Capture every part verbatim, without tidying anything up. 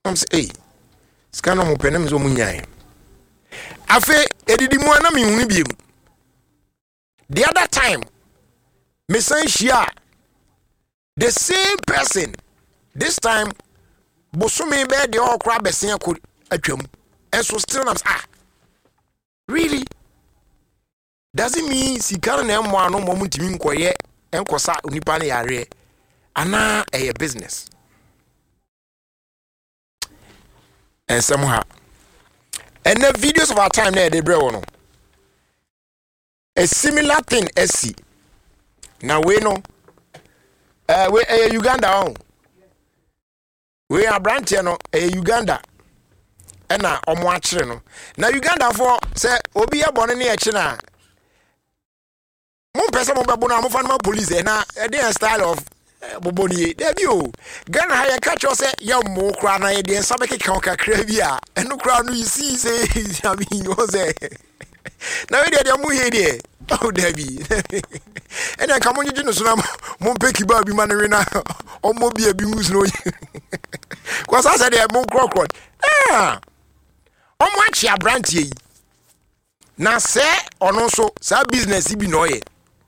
I'm say hey scan no penem zo munyan afi edidi mu na me hunu biem the other time me san shia the same person this time bosome be de okra besen ko atwam and so still I'm ah really doesn't mean sikara na emo ano mo mutimi nkoye enkosa onipa na yare ana a business and somehow and the videos of our time there they bring on a similar thing as see now we know uh we uh, Uganda on we are branch no uh, Uganda and na omo akire no na Uganda for say obi abone na echi na mo pese mo bebo na mo fan ma police na e dey style of boboni dey bi o Ghana ha ye catch you say ya mo kra na ye dey sabe ke kan kakra bi a eno kra no you see say I mean you say na we dey mo here dey oh Debbie and then come on you no so na mo peki ba bi ma na we na o mo bi e bi mus no cause I said dey mo kro kro ah o mo achi abrantie yi na se ono so sa business bi no ye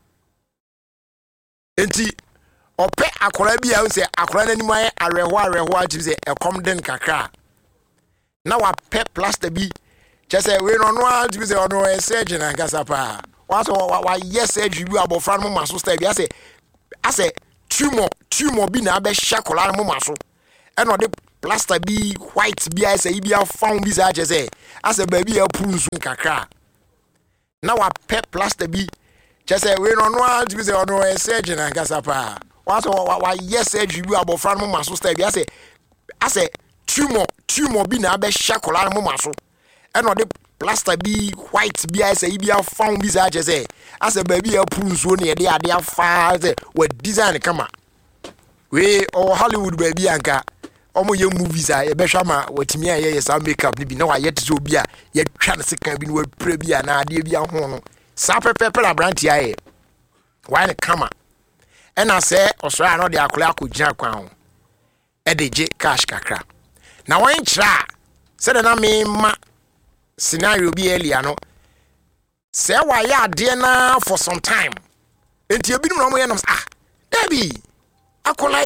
enti ope akora bi a se akora nanim aye areho areho ati se ekom den kakra na wa pe plaster bi che se we no no ati se ono e surgeon angasa pa wa so wa yes surgery bi abofra no maso style bi ase ase tumor tumor bi na be shakola no maso e no de plaster bi white bi ase bi a found bi za che se ase ba bi a puru nsu kakra na wa pe plaster bi che se we no no ati se ono e surgeon angasa pa wa so wa yes surgery bi abofra no maso style bi ase ase tumor tumor bi na be shakola no maso e no de plaster bi white bi ase bi a found bi za che se ase ba bi a puru nsu ne de ade afa se wa design kama we o Hollywood ba bi anka omo ye movies a ye be hwa ma watimi a ye ye sa makeup ni bi na wa ye tzo bi a ye twa ne sekan bi no wa pre bi a na ade bi a ho no sa pepepe la branti aye wa ne kama e na se osora no de akola akogina kwan ho e de je cash kakra na wan kira se de na me ma scenario bi earlier no se wa ya ade na for some time enti ebi no mo ye no ah Debbie akola